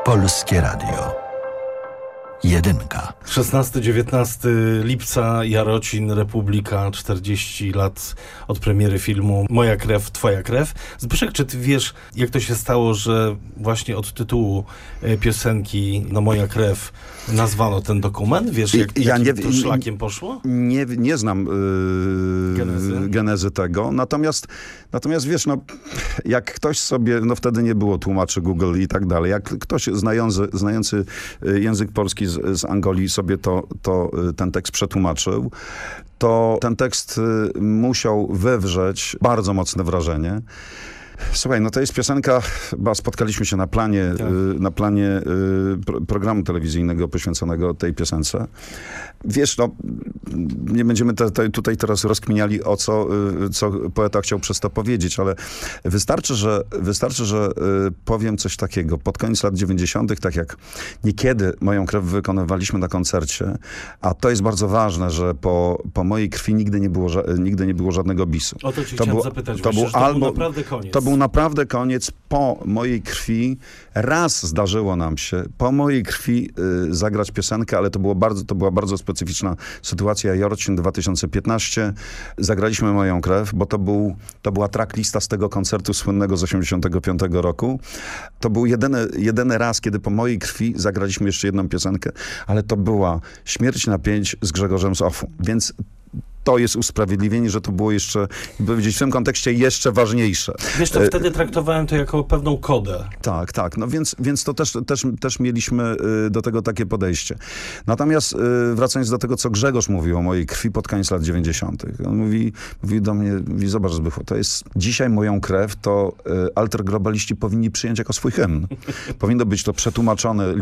Polskie Radio. Jedynka. 16-19 lipca, Jarocin, Republika, 40 lat od premiery filmu Moja krew, twoja krew. Zbyszek, czy ty wiesz, jak to się stało, że właśnie od tytułu piosenki No Moja krew nazwano ten dokument? Wiesz, jakim to szlakiem poszło? Nie znam genezy tego, natomiast wiesz, no, jak ktoś sobie, no wtedy nie było tłumaczy Google i tak dalej, jak ktoś znający język polski z Angolii sobie ten tekst przetłumaczył, to ten tekst musiał wywrzeć bardzo mocne wrażenie. Słuchaj, no to jest piosenka, bo spotkaliśmy się na planie programu telewizyjnego poświęconego tej piosence. Wiesz, no, nie będziemy tutaj teraz rozkminiali, co poeta chciał przez to powiedzieć, ale wystarczy, że powiem coś takiego. Pod koniec lat 90., tak jak niekiedy Moją krew wykonywaliśmy na koncercie, a to jest bardzo ważne, że po mojej krwi nigdy nie było żadnego bisu. O to cię chciałem zapytać, to był naprawdę koniec. To był naprawdę koniec. Po mojej krwi raz zdarzyło nam się po mojej krwi zagrać piosenkę, ale to była bardzo specyficzna sytuacja. Jarocin 2015. Zagraliśmy Moją krew, bo to była tracklista z tego koncertu słynnego z 85 roku. To był jedyny raz, kiedy po mojej krwi zagraliśmy jeszcze jedną piosenkę, ale to była Śmierć na 5 z Grzegorzem z OFU. Więc to jest usprawiedliwienie, że to było jeszcze, powiedzieć, w tym kontekście jeszcze ważniejsze. Wiesz, to wtedy traktowałem to jako pewną kodę. Tak. No więc to też mieliśmy do tego takie podejście. Natomiast wracając do tego, co Grzegorz mówił o mojej krwi pod koniec lat 90. On mówi do mnie, zobacz Zbychu, to jest dzisiaj Moją krew, to alter globaliści powinni przyjąć jako swój hymn. Powinno być to przetłumaczone